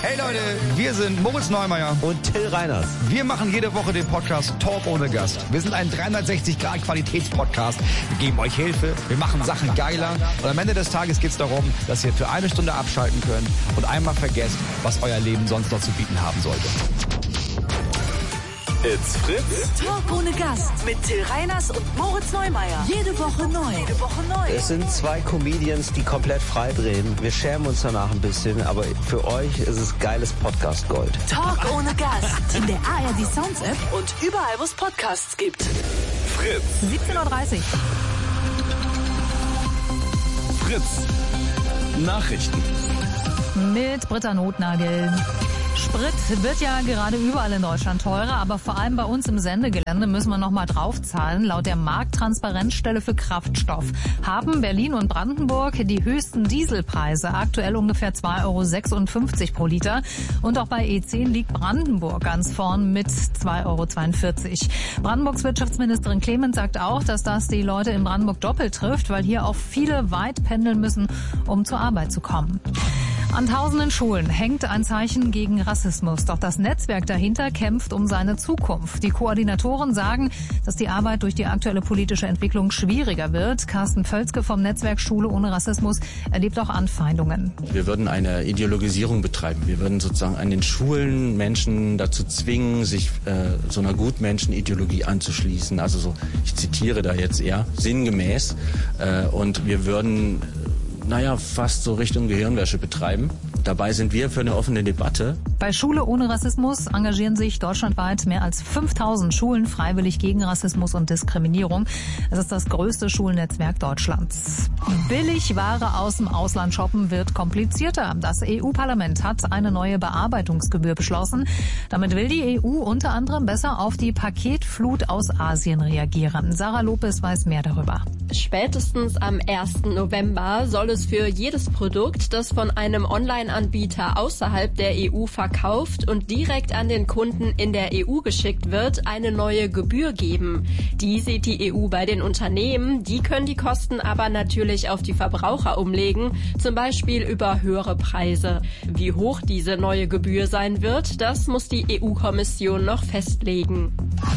Hey Leute, wir sind Moritz Neumeier und Till Reiners. Wir machen jede Woche den Podcast Talk ohne Gast. Wir sind ein 360-Grad-Qualitätspodcast. Wir geben euch Hilfe, wir machen Sachen geiler. Und am Ende des Tages geht es darum, dass ihr für eine Stunde abschalten könnt und einmal vergesst, was euer Leben sonst noch zu bieten haben sollte. It's Fritz. Talk ohne Gast mit Till Reiners und Moritz Neumeier. Jede Woche neu. Es sind zwei Comedians, die komplett frei drehen. Wir schämen uns danach ein bisschen, aber für euch ist es geiles Podcast-Gold. Talk ohne Gast. In der ARD Sounds App und überall, wo es Podcasts gibt. Fritz. 17:30 Uhr. Fritz. Nachrichten. Mit Britta Notnagel. Sprit wird ja gerade überall in Deutschland teurer, aber vor allem bei uns im Sendegelände müssen wir nochmal draufzahlen. Laut der Markttransparenzstelle für Kraftstoff haben Berlin und Brandenburg die höchsten Dieselpreise, aktuell ungefähr 2,56 € pro Liter. Und auch bei E10 liegt Brandenburg ganz vorn mit 2,42 €. Brandenburgs Wirtschaftsministerin Clement sagt auch, dass das die Leute in Brandenburg doppelt trifft, weil hier auch viele weit pendeln müssen, um zur Arbeit zu kommen. An tausenden Schulen hängt ein Zeichen gegen Rassismus. Doch das Netzwerk dahinter kämpft um seine Zukunft. Die Koordinatoren sagen, dass die Arbeit durch die aktuelle politische Entwicklung schwieriger wird. Carsten Völzke vom Netzwerk Schule ohne Rassismus erlebt auch Anfeindungen. Wir würden eine Ideologisierung betreiben. Wir würden sozusagen an den Schulen Menschen dazu zwingen, sich so einer Gutmenschenideologie anzuschließen. Also so, ich zitiere da jetzt eher sinngemäß. Und wir würden fast so Richtung Gehirnwäsche betreiben. Dabei sind wir für eine offene Debatte. Bei Schule ohne Rassismus engagieren sich deutschlandweit mehr als 5000 Schulen freiwillig gegen Rassismus und Diskriminierung. Es ist das größte Schulnetzwerk Deutschlands. Billigware aus dem Ausland shoppen wird komplizierter. Das EU-Parlament hat eine neue Bearbeitungsgebühr beschlossen. Damit will die EU unter anderem besser auf die Paketflut aus Asien reagieren. Sarah Lopez weiß mehr darüber. Spätestens am 1. November soll es für jedes Produkt, das von einem Online-Anbieter außerhalb der EU verkauft und direkt an den Kunden in der EU geschickt wird, eine neue Gebühr geben. Die sieht die EU bei den Unternehmen, die können die Kosten aber natürlich auf die Verbraucher umlegen, zum Beispiel über höhere Preise. Wie hoch diese neue Gebühr sein wird, das muss die EU-Kommission noch festlegen.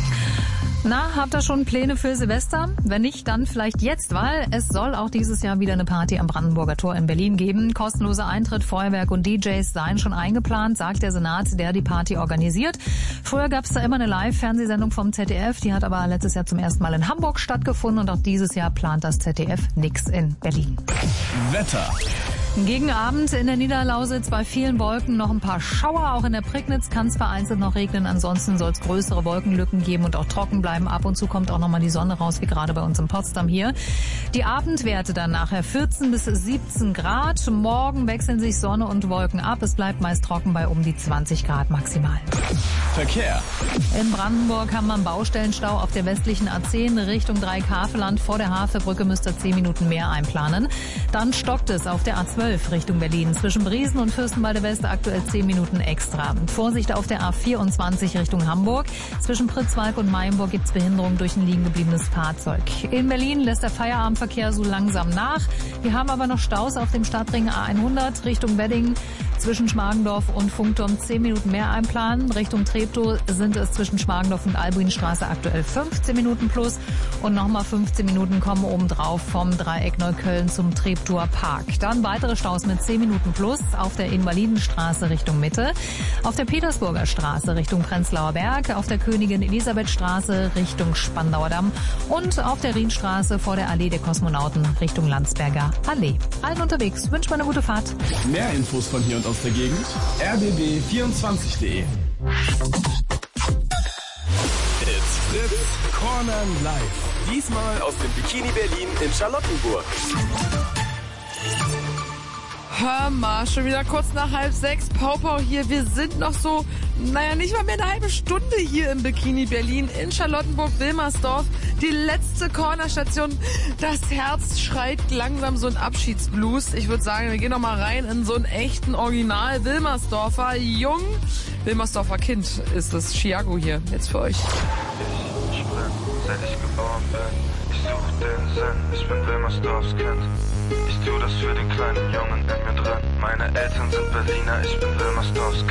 Na, habt ihr schon Pläne für Silvester? Wenn nicht, dann vielleicht jetzt, weil es soll auch dieses Jahr wieder eine Party am Brandenburger Tor in Berlin geben. Kostenloser Eintritt, Feuerwerk und DJs seien schon eingeplant, sagt der Senat, der die Party organisiert. Früher gab es da immer eine Live-Fernsehsendung vom ZDF, die hat aber letztes Jahr zum ersten Mal in Hamburg stattgefunden und auch dieses Jahr plant das ZDF nix in Berlin. Wetter. Gegen Abend in der Niederlausitz bei vielen Wolken noch ein paar Schauer. Auch in der Prignitz kann es vereinzelt noch regnen. Ansonsten soll es größere Wolkenlücken geben und auch trocken bleiben. Ab und zu kommt auch nochmal die Sonne raus, wie gerade bei uns in Potsdam hier. Die Abendwerte dann nachher 14 bis 17 Grad. Morgen wechseln sich Sonne und Wolken ab. Es bleibt meist trocken bei um die 20 Grad maximal. Verkehr. In Brandenburg haben wir einen Baustellenstau auf der westlichen A10 Richtung Dreieck-Havelland. Vor der Havelbrücke müsst ihr 10 Minuten mehr einplanen. Dann stockt es auf der A12 Richtung Berlin. Zwischen Briesen und Fürstenwalde West aktuell 10 Minuten extra. Vorsicht auf der A24 Richtung Hamburg. Zwischen Pritzwalk und Mayenburg gibt es Behinderung durch ein liegen gebliebenes Fahrzeug. In Berlin lässt der Feierabendverkehr so langsam nach. Wir haben aber noch Staus auf dem Stadtring A100 Richtung Wedding. Zwischen Schmargendorf und Funkturm 10 Minuten mehr einplanen. Richtung Treptow sind es zwischen Schmargendorf und Albuinstraße aktuell 15 Minuten plus. Und nochmal 15 Minuten kommen obendrauf vom Dreieck Neukölln zum Treptower Park. Dann weitere Staus mit 10 Minuten plus auf der Invalidenstraße Richtung Mitte. Auf der Petersburger Straße Richtung Prenzlauer Berg. Auf der Königin Elisabeth Straße Richtung Spandauer Damm. Und auf der Rienstraße vor der Allee der Kosmonauten Richtung Landsberger Allee. Allen unterwegs. Wünsche mir eine gute Fahrt. Mehr Infos von hier und aus der Gegend. rbb24.de. It's Fritz Corner Live. Diesmal aus dem Bikini Berlin in Charlottenburg. Hör mal, schon wieder kurz nach 5:30, Pau hier. Wir sind noch so, nicht mal mehr eine halbe Stunde hier im Bikini Berlin in Charlottenburg-Wilmersdorf. Die letzte Cornerstation. Das Herz schreit langsam so ein Abschiedsblues. Ich würde sagen, wir gehen noch mal rein in so einen echten Original Wilmersdorfer Jung. Wilmersdorfer Kind ist das. Chiago hier, jetzt für euch. Ich bin, seit ich geboren bin. Ich such den Sinn, ich bin Wilmersdorfs Kind. Ich tu das für den kleinen Jungen in mir drin. Meine Eltern sind Berliner, ich bin Wilmersdorfs